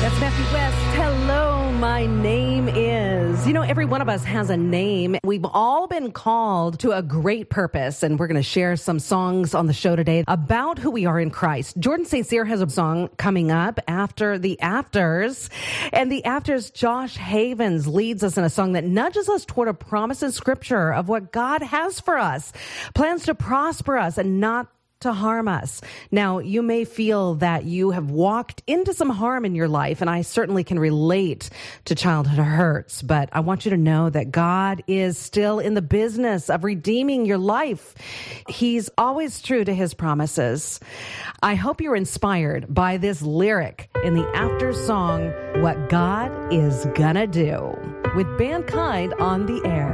That's Matthew West. Hello, my name is. You know, every one of us has a name. We've all been called to a great purpose, and we're going to share some songs on the show today about who we are in Christ. Jordan St. Cyr has a song coming up after the Afters, and the Afters, Josh Havens leads us in a song that nudges us toward a promise in Scripture of what God has for us, plans to prosper us and not to harm us. Now, you may feel that you have walked into some harm in your life, and I certainly can relate to childhood hurts, but I want you to know that God is still in the business of redeeming your life. He's always true to his promises. I hope you're inspired by this lyric in the After song, What God Is Gonna Do, with Mankind on the air.